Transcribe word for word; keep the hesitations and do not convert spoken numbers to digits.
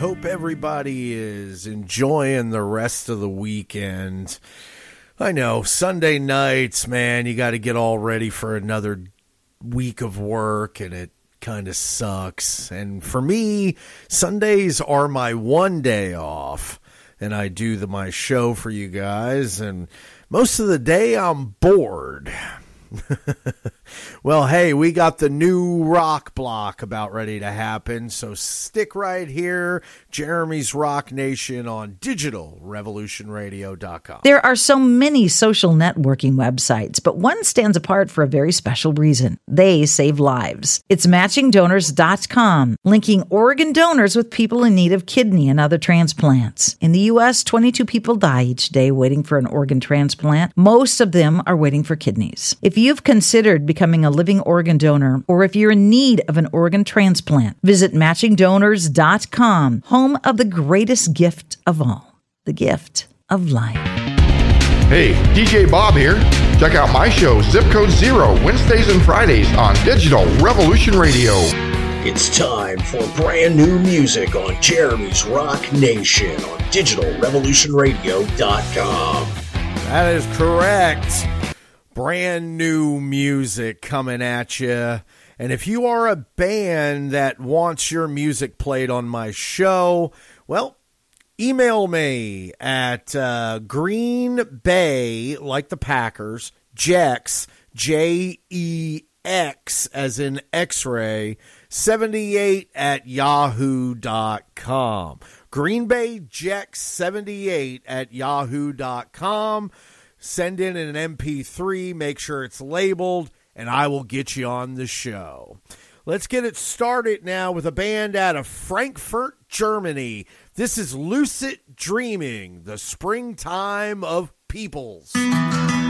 hope everybody is enjoying the rest of the weekend. I know, Sunday nights, man, you got to get all ready for another week of work, and it kind of sucks. And for me, Sundays are my one day off, and I do the, my show for you guys, and most of the day I'm bored. Well, hey, we got the new rock block about ready to happen, so stick right here. Jeremy's Rock Nation on digital revolution radio dot com. There are so many social networking websites, but one stands apart for a very special reason. They save lives. It's matching donors dot com, linking Oregon donors with people in need of kidney and other transplants. In the U S, twenty-two people die each day waiting for an organ transplant. Most of them are waiting for kidneys. If you've considered becoming a living organ donor, or if you're in need of an organ transplant, visit matching donors dot com, home of the greatest gift of all, the gift of life. Hey, D J Bob here. Check out my show, Zip Code Zero, Wednesdays and Fridays on Digital Revolution Radio. It's time for brand new music on Jeremy's Rock Nation on digital revolution radio dot com. That is correct. Brand new music coming at you. And if you are a band that wants your music played on my show, well, email me at uh, Green Bay, like the Packers, Jex, J E X, as in X-ray, seventy-eight at yahoo dot com. Green Bay Jex seventy-eight at yahoo dot com. Send in an M P three, make sure it's labeled, and I will get you on the show. Let's get it started now with a band out of Frankfurt, Germany. This is Lucid Dreaming, the springtime of peoples.